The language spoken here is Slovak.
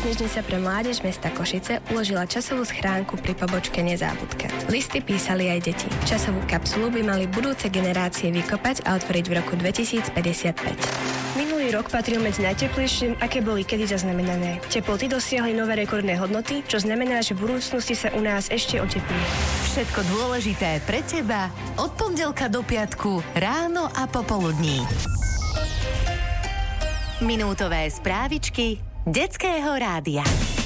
knižnica pre mládež mesta Košice uložila časovú schránku pri pobočke Nezábudka. Listy písali aj deti. Časovú kapsulu by mali budúce generácie vykopať a otvoriť v roku 2055. Minulý rok patril medzi najteplejšie, aké boli kedy zaznamenané. Teploty dosiahli nové rekordné hodnoty, čo znamená, že v budúcnosti sa u nás ešte oteplí. Všetko dôležité pre teba od pondelka do piatku ráno a popoludní. Minútové správičky Detského rádia.